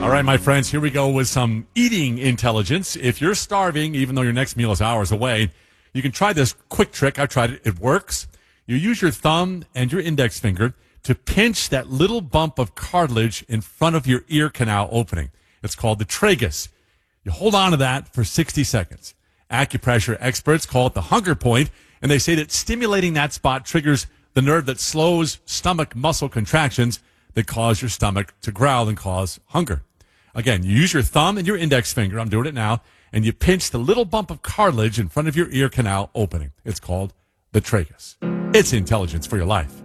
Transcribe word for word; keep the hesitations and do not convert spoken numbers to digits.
All right, my friends, here we go with some eating intelligence. If you're starving, even though your next meal is hours away, you can try this quick trick. I've tried it. It works. You use your thumb and your index finger to pinch that little bump of cartilage in front of your ear canal opening. It's called the tragus. You hold on to that for sixty seconds. Acupressure experts call it the hunger point, and they say that stimulating that spot triggers the nerve that slows stomach muscle contractions that cause your stomach to growl and cause hunger. Again, you use your thumb and your index finger, I'm doing it now, and you pinch the little bump of cartilage in front of your ear canal opening. It's called the tragus. It's intelligence for your life.